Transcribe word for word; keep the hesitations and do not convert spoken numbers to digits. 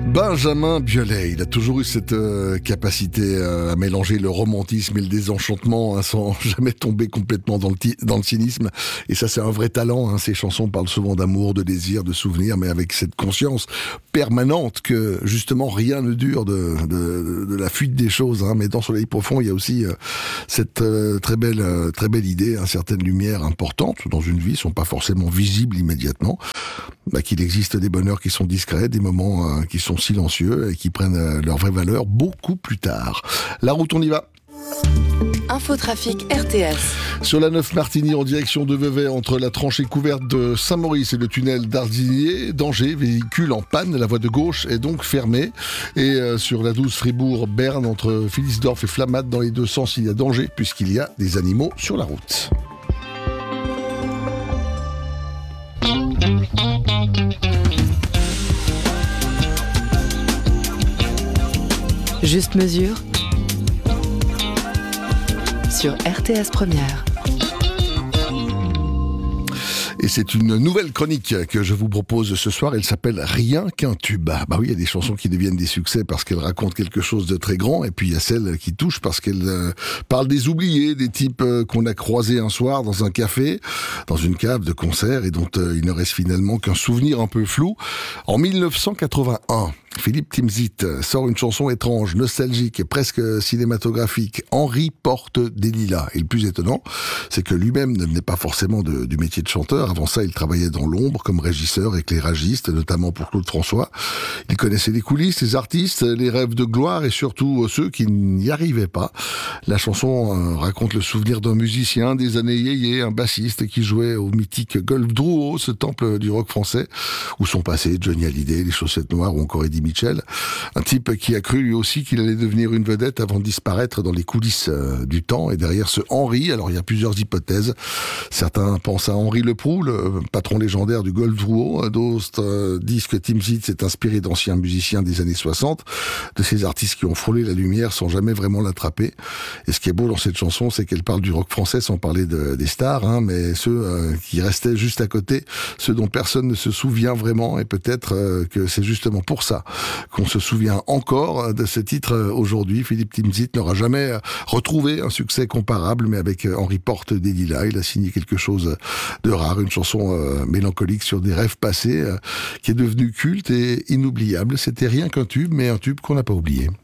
Benjamin Biolay, il a toujours eu cette euh, capacité euh, à mélanger le romantisme et le désenchantement hein, sans jamais tomber complètement dans le, ti- dans le cynisme. Et ça, c'est un vrai talent. Hein. Ces chansons parlent souvent d'amour, de désir, de souvenirs, mais avec cette conscience permanente que justement rien ne dure de, de, de la fuite des choses. Hein. Mais dans Soleil profond, il y a aussi euh, cette euh, très belle, euh, très belle idée, hein, certaines lumières importantes dans une vie sont pas forcément visibles immédiatement. Bah, qu'il existe des bonheurs qui sont discrets, des moments euh, qui sont silencieux et qui prennent euh, leur vraie valeur beaucoup plus tard. La route, on y va. Infotrafic R T S. Sur la neuf Martigny en direction de Vevey, entre la tranchée couverte de Saint-Maurice et le tunnel d'Ardinier, danger, véhicule en panne, la voie de gauche est donc fermée. Et euh, sur la douze Fribourg-Berne, entre Filisdorf et Flamatt, dans les deux sens, il y a danger puisqu'il y a des animaux sur la route. Juste mesure sur R T S Première. Et c'est une nouvelle chronique que je vous propose ce soir. Elle s'appelle Rien qu'un tube. Bah oui, il y a des chansons qui deviennent des succès parce qu'elles racontent quelque chose de très grand. Et puis il y a celles qui touchent parce qu'elles euh, parlent des oubliés, des types euh, qu'on a croisés un soir dans un café, dans une cave de concert et dont euh, il ne reste finalement qu'un souvenir un peu flou. En dix-neuf cent quatre-vingt-un, Philippe Timsit sort une chanson étrange, nostalgique et presque cinématographique. Henri porte des lilas. Et le plus étonnant, c'est que lui-même ne venait pas forcément de, du métier de chanteur. Avant ça, il travaillait dans l'ombre comme régisseur, éclairagiste, notamment pour Claude François. Il connaissait les coulisses, les artistes, les rêves de gloire et surtout ceux qui n'y arrivaient pas. La chanson euh, raconte le souvenir d'un musicien des années yéyé, un bassiste qui jouait au mythique Golf Drouot, ce temple du rock français, où sont passés Johnny Hallyday, les Chaussettes Noires ou encore Eddie Mitchell. Un type qui a cru lui aussi qu'il allait devenir une vedette avant de disparaître dans les coulisses euh, du temps. Et derrière ce Henri, alors il y a plusieurs hypothèses. Certains pensent à Henri Leproux, le patron légendaire du Golf Drouot. D'autres euh, disent que Timsit s'est inspiré d'anciens musiciens des années soixante, de ces artistes qui ont frôlé la lumière sans jamais vraiment l'attraper. Et ce qui est beau dans cette chanson, c'est qu'elle parle du rock français sans parler de, des stars, hein, mais ceux euh, qui restaient juste à côté, ceux dont personne ne se souvient vraiment. Et peut-être euh, que c'est justement pour ça qu'on se souvient encore de ce titre aujourd'hui. Philippe Timsit n'aura jamais retrouvé un succès comparable, mais avec Henri porte des lilas, il a signé quelque chose de rare, une chanson euh, mélancolique sur des rêves passés, euh, qui est devenue culte et inoubliable. C'était rien qu'un tube, mais un tube qu'on n'a pas oublié.